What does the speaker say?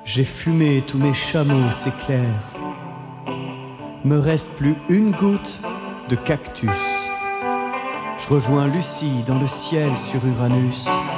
J'ai fumé tous mes chameaux, c'est clair. Me reste plus une goutte de cactus. Je rejoins Lucie dans le ciel sur Uranus.